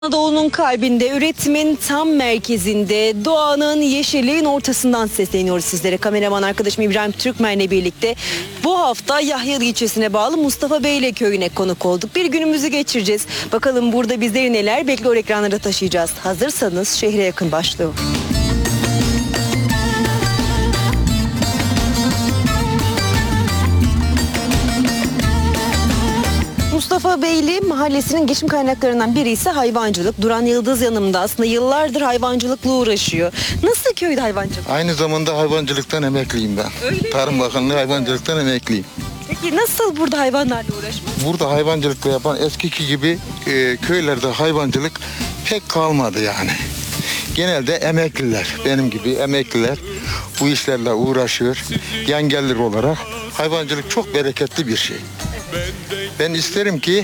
Anadolu'nun kalbinde, üretimin tam merkezinde, doğanın, yeşilliğin ortasından sesleniyoruz sizlere. Kameraman arkadaşım İbrahim Türkmen'le birlikte bu hafta Yahyalı ilçesine bağlı Mustafa Beyli köyüne konuk olduk. Bir günümüzü geçireceğiz. Bakalım burada bizleri neler bekliyor, ekranlara taşıyacağız. Hazırsanız şehre yakın başlıyor. Mustafa Beyli mahallesinin geçim kaynaklarından biri ise hayvancılık. Duran Yıldız yanımda, aslında yıllardır hayvancılıkla uğraşıyor. Nasıl köyde hayvancılık? Aynı zamanda hayvancılıktan emekliyim ben. Öyle mi? Tarım Bakanlığı hayvancılıktan emekliyim. Peki nasıl burada hayvanlarla uğraşmak? Burada hayvancılıkla yapan eskiki gibi köylerde hayvancılık pek kalmadı yani. Genelde emekliler, benim gibi emekliler bu işlerle uğraşıyor. Yan gelir olarak hayvancılık çok bereketli bir şey. Ben isterim ki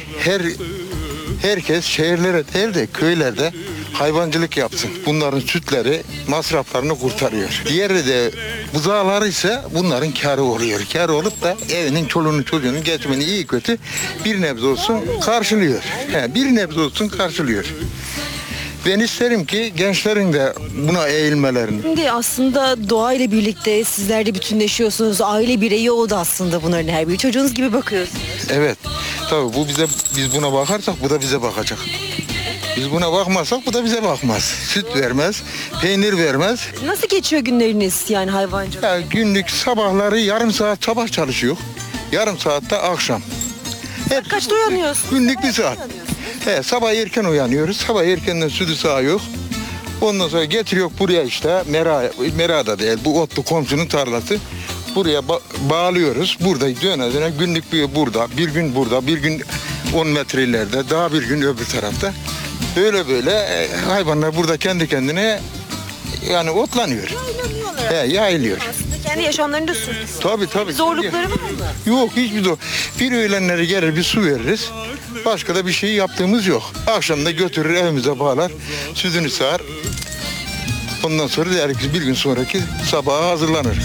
herkes şehirlere değil de köylerde hayvancılık yapsın. Bunların sütleri masraflarını kurtarıyor. Diğeri de buzağları ise bunların kârı oluyor. Kârı olup da evinin çoluğunun çocuğunun geçimini iyi kötü bir nebze olsun karşılıyor. Bir nebze olsun karşılıyor. Ben isterim ki gençlerin de buna eğilmelerini. Şimdi aslında doğayla birlikte sizler de bütünleşiyorsunuz. Aile bireyi oldu aslında bunların her biri. Çocuğunuz gibi bakıyorsunuz. Evet. Tabii biz buna bakarsak bu da bize bakacak. Biz buna bakmazsak bu da bize bakmaz. Süt vermez, peynir vermez. Nasıl geçiyor günleriniz yani hayvancılık? Ya günlük sabahları yarım saat sabah çalışıyor. Yarım saatte akşam. Kaçta uyanıyorsun? Günlük bir saat. Sabah erken uyanıyoruz. Sabah erkenden sütü sağıyor. Ondan sonra getiriyor buraya işte merada değil, bu otlu komşunun tarlası. Buraya bağlıyoruz. Burada döne günlük bir burada, bir gün burada, bir gün 10 metre ileride, daha bir gün öbür tarafta. Böyle hayvanlar burada kendi kendine yani otlanıyor. Yayılıyor. Aslında kendi yaşamlarını da sürdürüyor. Tabii. Zorlukları var mı? Yok, hiçbir zor. Bir öğlenleri gelir bir su veririz. Başka da bir şey yaptığımız yok. Akşam da götürür evimize bağlar. Sütünü sağar. Ondan sonra der ki bir gün sonraki sabaha hazırlanır.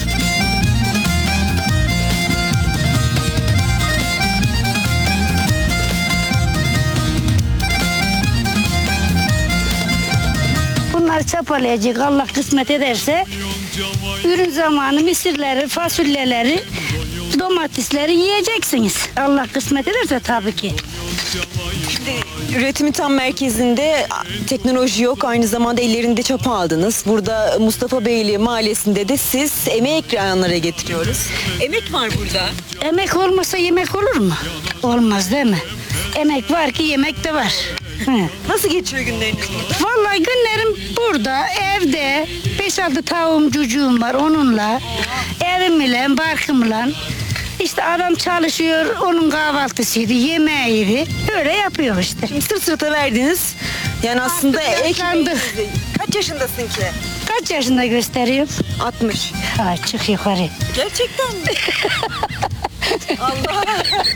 Bunları çapalayacak Allah kısmet ederse ürün zamanı mısırları, fasulyeleri, domatesleri yiyeceksiniz. Allah kısmet ederse tabii ki. Üretimin tam merkezinde teknoloji yok. Aynı zamanda ellerinde çapa aldınız. Burada Mustafa Beyli mahallesinde de siz emek ekranlara getiriyoruz. Emek var burada. Emek olmasa yemek olur mu? Olmaz değil mi? Emek var ki yemek de var. Nasıl geçiyor günleriniz burada? Vallahi günlerim burada, evde 5-6 tavuğum, çocuğum var onunla. Evimle, barkımla. İşte adam çalışıyor, onun kahvaltısıydı, yemeğiydi. Öyle yapıyor işte. Şimdi sırt sırta verdiniz. Yani aslında yaşlandık. Kaç yaşındasın ki? Kaç yaşında gösteriyor? 60. Ay çık yukarı. Gerçekten mi? Allah.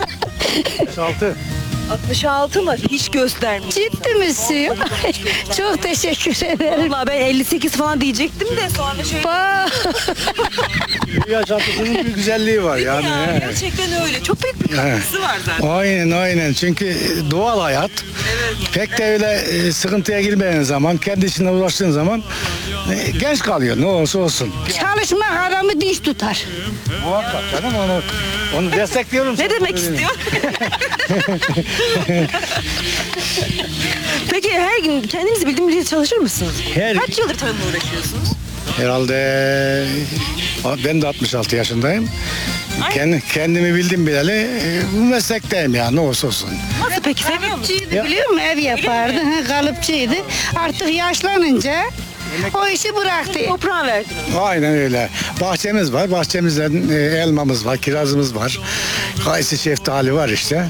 66 mı? Hiç göstermiyor. Ciddi misin? Ay, çok teşekkür ederim. Vallahi ben 58 falan diyecektim de sonra şey... Yaşantısının bir güzelliği var yani. Ya, gerçekten öyle. Çok büyük bir katkısı var zaten. Aynen. Çünkü doğal hayat. Pek de öyle sıkıntıya girmeyen zaman, kendi işine uğraştığın zaman genç kalıyor. Ne olursa olsun. Çalışmak adamı dinç tutar. Muhakkak canım onu destekliyorum. Ne demek istiyor? Peki her gün kendinizi bildiğim bildiğiniz çalışır mısınız? Kaç yıldır tarımla uğraşıyorsunuz? Herhalde ben de 66 yaşındayım. Kendimi bildim bileli bu meslekteyim ya ne olursa olsun. Nasıl peki, seviyor musun? Biliyor musun? Ev yapardı. Kalıpçıydı. Artık yaşlanınca o işi bıraktı. Toprağa verdiniz. Aynen öyle. Bahçemiz var. Bahçemizden elmamız var, kirazımız var. Kayısı şeftali var işte.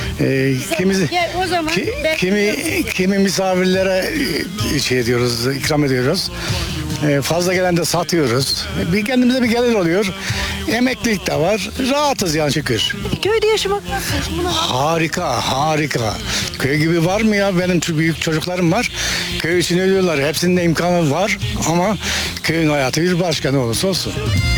O zaman Kimi misafirlere şey diyoruz, ikram ediyoruz. Fazla gelen de satıyoruz. Kendimize bir gelir oluyor. Emeklilik de var. Rahatız yani şükür. Köyde yaşamak nasıl? Harika. Köy gibi var mı ya? Benim büyük çocuklarım var. Köy için ölüyorlar. Hepsinin de imkanı var ama köyün hayatı bir başka ne olursa olsun.